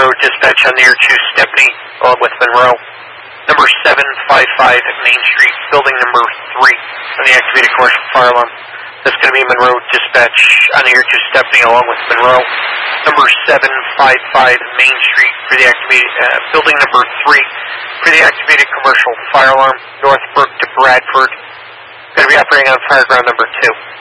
Monroe dispatch on the Air 2 Stepney, along with Monroe. Number 755 at Main Street, building number 3 on the activated commercial fire alarm. That's going to be Monroe dispatch on the Air 2 Stepney, along with Monroe. Number 755 Main Street for the activated, building number 3 for the activated commercial fire alarm, Northbrook to Bradford. Going to be operating on fire ground number 2.